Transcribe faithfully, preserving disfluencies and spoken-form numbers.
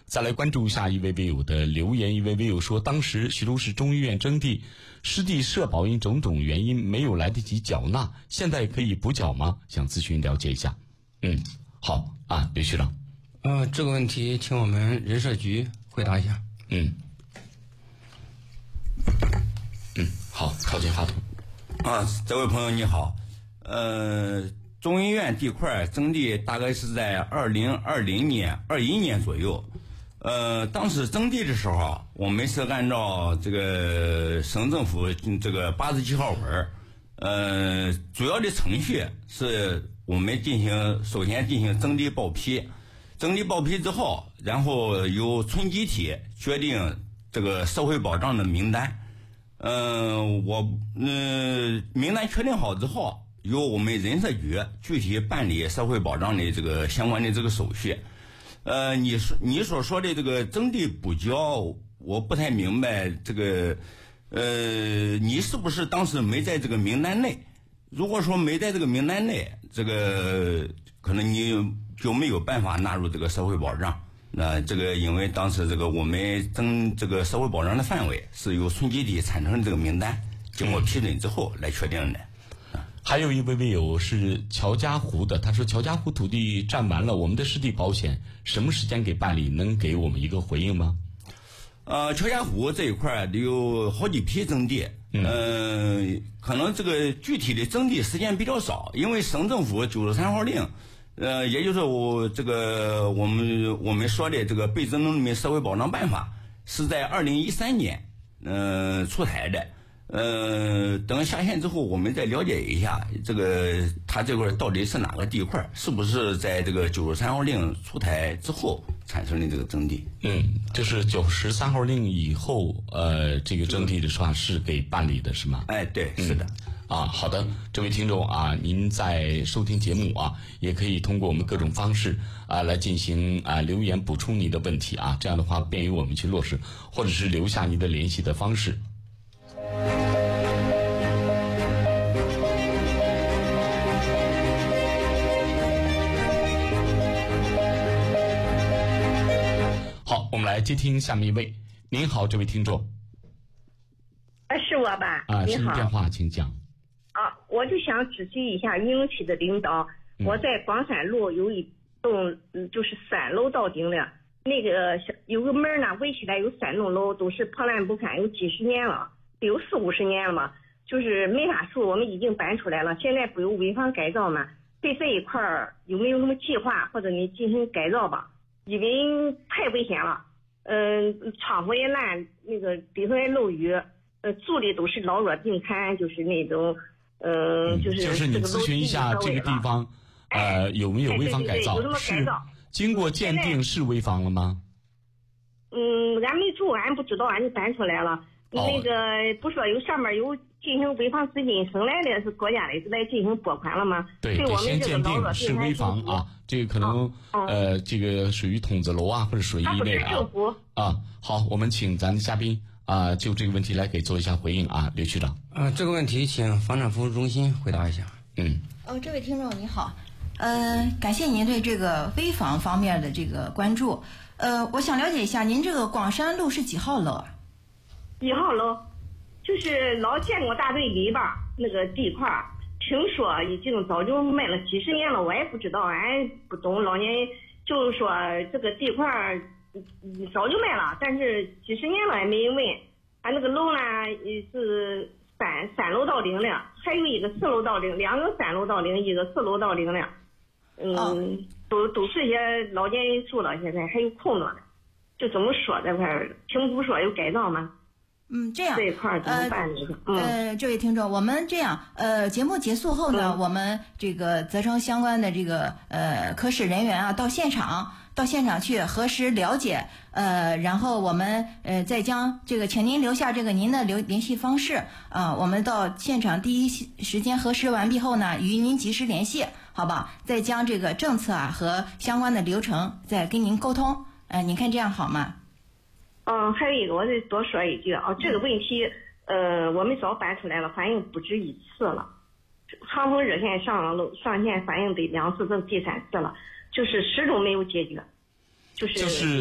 再来关注下一位微友的留言，一位微友说，当时徐州市中医院征地，失地社保因种种原因没有来得及缴纳，现在可以补缴吗？想咨询了解一下。嗯，好啊，刘局长。 呃，这个问题请我们人社局回答一下。 嗯嗯，好，靠近话筒。 啊，这位朋友你好，呃，中医院地块征地大概是在二零二零年、二一年左右。呃，当时征地的时候啊，我们是按照这个省政府这个八十七号文，呃，主要的程序是我们进行首先进行征地报批，征地报批之后，然后由村集体决定这个社会保障的名单。嗯、呃，我嗯、呃、名单确定好之后，由我们人社局具体办理社会保障的这个相关的这个手续。呃，你说你所说的这个征地补交，我不太明白这个，呃，你是不是当时没在这个名单内？如果说没在这个名单内，这个可能你就没有办法纳入这个社会保障。那这个因为当时这个我们征这个社会保障的范围是由村集体产生的这个名单，经过批准之后来确定的。 还有一位微友是乔家湖的，他说乔家湖土地占完了，我们的湿地保险什么时间给办理？能给我们一个回应吗？ 呃，乔家湖这一块有好几批征地，嗯、呃，可能这个具体的征地时间比较少，因为省政府九十三号令，呃，也就是我这个我们我们说的这个《被征农民社会保障办法》是在二零一三年呃出台的。呃，等下线之后，我们再了解一下这个他这块到底是哪个地块，是不是在这个九十三号令出台之后产生的这个征地？ 嗯，就是九十三号令以后，呃，这个征地的话是给办理的是吗？ 哎，对，是的。 嗯、啊，好的，这位听众啊，您在收听节目啊，也可以通过我们各种方式啊来进行啊留言补充您的问题啊，这样的话便于我们去落实，或者是留下您的联系的方式。好，我们来接听下面一位。您好，这位听众。 啊，是我吧？ 啊， 你好。 是电话，请讲。 啊，我就想咨询一下营区的领导， 嗯、 我在广山路有一栋，嗯，就是三楼到顶的，那个有个门呢，围起来有三栋楼，都是破烂不堪，有几十年了，有四五十年了嘛，就是没啥处，我们已经搬出来了，现在不有危房改造嘛？对这一块儿有没有什么计划，或者你进行改造吧？因为太危险了，嗯、呃，窗户也烂，那个里头也漏雨，呃，住的都是老弱病残，就是那种，呃，就是、 嗯、就是你咨询一下这个地方，呃，有没有危房改造？ 哎、对对对有什么改造？ 经过鉴定是危房了吗？ 嗯，俺没住，俺不知道，俺就搬出来了。哦、那个不说有上面有进行危房资金，省来的是国家的是来进行拨款了吗？ 对， 对我们先鉴定是危房啊，这个可能、哦、呃，这个属于筒子楼啊，或者属于一类的啊。啊，好，我们请咱的嘉宾啊，就这个问题来给做一下回应啊，刘区长。 呃，这个问题请房产服务中心回答一下。 嗯。 哦，这位听众你好，呃，感谢您对这个危房方面的这个关注。呃，我想了解一下，您这个广山路是几号楼啊？ 一号楼，就是老建国大队里边那个地块，听说已经早就卖了几十年了，我也不知道，俺不懂。老年就是说这个地块早就卖了，但是几十年了也没人问。俺那个楼呢是三三楼到顶的，还有一个四楼到顶，两个三楼到顶，一个四楼到顶的。嗯，哦、都都是些老年人住了，现在还有空着呢。就怎么说这块评估说有改造吗？ 嗯，这样这一块怎么办？ 呃，嗯、呃，这位听众，我们这样，呃，节目结束后呢，嗯、我们这个责成相关的这个呃科室人员啊，到现场到现场去核实了解，呃，然后我们呃再将这个，请您留下这个您的留联系方式啊、呃，我们到现场第一时间核实完毕后呢，与您及时联系，好吧？再将这个政策啊和相关的流程再跟您沟通，呃，您看这样好吗？ 嗯，还有一个，我再多说一句啊，这个问题，呃，我们早搬出来了，反映不止一次了，长虹热线上了上线反映的两次，这是第三次了，就是始终没有解决，就是。 就是